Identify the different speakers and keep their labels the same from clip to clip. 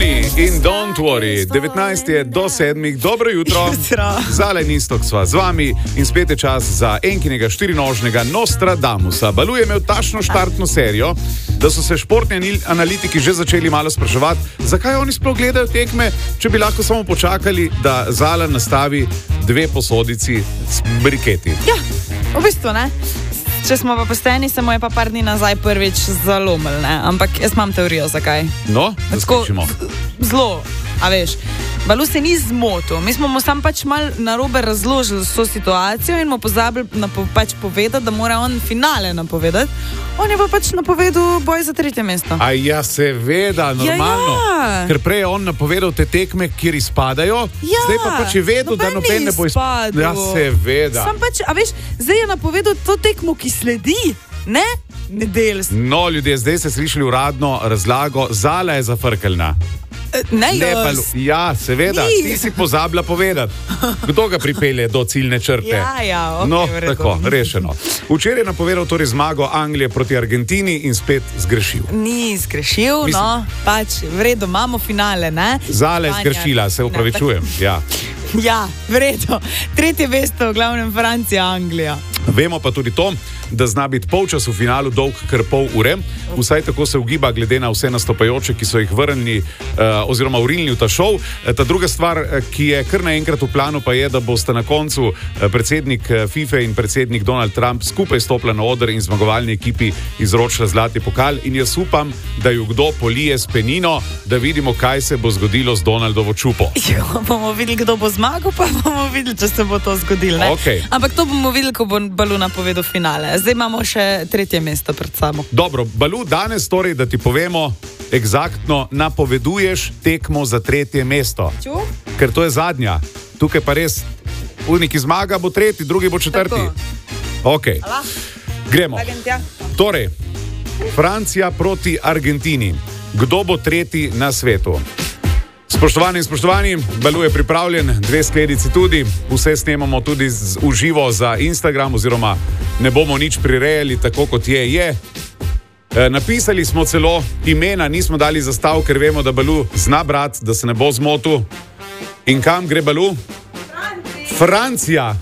Speaker 1: Toni in Don't Worry, 19 je do 7, dobro jutro. Zale in Istok sva z vami in spet je čas za enkinega štirinožnega Nostradamusa. Balu je imel tašno štartno serijo, da so se športni analitiki že začeli malo spraševati, zakaj oni sploh gledajo tekme, če bi lahko samo počakali, da Zala nastavi 2 posodici s briketi.
Speaker 2: Ja, v bistvu ne. Če smo pa posteni, se mu je pa par dni nazaj prvič zalomil, ne? Ampak jaz imam teorijo, zakaj.
Speaker 1: No, da skušimo.
Speaker 2: Zelo, a veš, Balu se ni zmotil. Mi smo mu sam pač mal narobe razložili so situacijo in mu pozabili pač povedati, da mora on finale napovedati. On je pa pač napovedal boj za 3. mesto.
Speaker 1: A ja, seveda, normalno.
Speaker 2: Ja.
Speaker 1: Ker prej je on napovedal te tekme, kjer izpadajo,
Speaker 2: ja,
Speaker 1: zdaj pa pač je vedel, da noben ne bo izpadel. Ja, seveda.
Speaker 2: Sam pač, a veš, zdaj je napovedal to tekmo, ki sledi, ne? Nedeljsko.
Speaker 1: No, ljudje, zdaj ste slišali uradno razlago, Zala je zafrkeljna.
Speaker 2: Ne, jaz.
Speaker 1: Ja, seveda, ti si pozabila povedati. Kdo ga pripelje do ciljne črte?
Speaker 2: Ja, ok,
Speaker 1: no, tako, rešeno. Včeraj je napovedal torej zmago Anglije proti Argentini in spet zgrešil.
Speaker 2: Ni zgrešil, no, pač v redu, imamo finale, ne?
Speaker 1: Zala je zgrešila, se upravičujem, ja.
Speaker 2: Ja, v redu. 3. mesto, v glavnem Francija, Anglija.
Speaker 1: Vemo pa tudi to, da zna biti polčas v finalu dolg kar pol ure. Vsaj tako se ugiba glede na vse nastopajoče, ki so jih vrnili oziroma urinili v ta šov. Ta druga stvar, ki je kar naenkrat v planu, pa je, da boste na koncu predsednik FIFA in predsednik Donald Trump skupaj stopila na oder in zmagovalni ekipi izročila zlati pokal. In jaz upam, da ju kdo polije s penino, da vidimo, kaj se bo zgodilo z Donaldovo čupo.
Speaker 2: Jo, bomo videli, kdo bo zmagal, pa bomo videli, če se bo to zgodilo.
Speaker 1: Okay.
Speaker 2: Ampak to bomo videli, ko bo Balu napovedal finale. Zdaj imamo še 3. mesto pred sabo.
Speaker 1: Dobro, Balu, danes torej, da ti povemo, eksaktno napoveduješ tekmo za 3. mesto. Ker to je zadnja. Tukaj pa res, ki zmaga bo 3., drugi bo 4. Ok, gremo. Torej, Francija proti Argentini. Kdo bo 3. na svetu? Spoštovani in spoštovani, Balu je pripravljen, 2 skledici tudi, vse snemamo tudi v živo za Instagram, oziroma ne bomo nič prirejali, tako kot je. Napisali smo celo imena, nismo dali zastav, ker vemo, da Balu zna brati, da se ne bo zmotil. In kam gre Balu? Francija.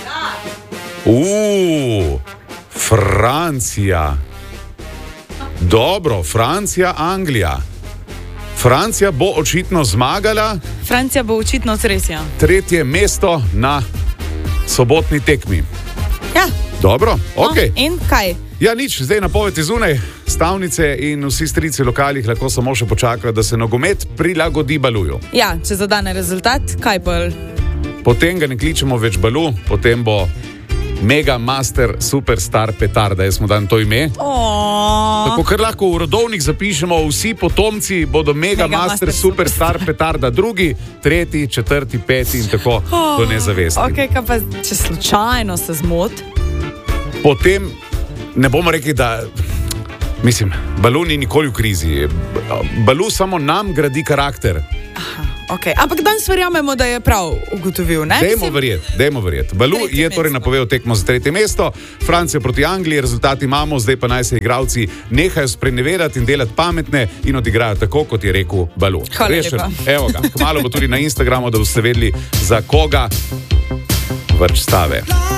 Speaker 1: Francija. Dobro, Francija, Anglija. Francija bo očitno zmagala.
Speaker 2: Francija bo očitno sresja.
Speaker 1: 3. mesto na sobotni tekmi.
Speaker 2: Ja.
Speaker 1: Dobro, ok.
Speaker 2: In kaj?
Speaker 1: Ja, nič, zdaj napovedi zunaj. Stavnice in vsi strici lokalih lahko samo še počakajo, da se nogomet prilagodi Baluju.
Speaker 2: Ja, če zadane rezultat, kaj pa?
Speaker 1: Potem ga ne kličemo več Balu, potem bo Mega Master Superstar Petarda, jaz smo dan to ime. Tako, kar lahko v rodovnik zapišemo, vsi potomci bodo Mega Master Superstar Petarda, 2., 3., 4., 5. in tako do nezavesti.
Speaker 2: Ok, kaj pa, če slučajno se zmot?
Speaker 1: Potem ne bomo rekli, da, mislim, Balu ni nikoli v krizi. Balu samo nam gradi karakter.
Speaker 2: Okay. Ampak danes verjamemo, da je prav ugotovil, ne?
Speaker 1: Dajmo verjeti. Balu je torej napovedal tekmo za 3. mesto, Francija proti Angliji, rezultati imamo, zdaj pa naj se igralci nehajo sprenevedati in delati pametne in odigrajo tako, kot je rekel Balu.
Speaker 2: Hvala lepa.
Speaker 1: Evo ga, kmalu bo tudi na Instagramu, da boste vedeli, za koga vrč stave.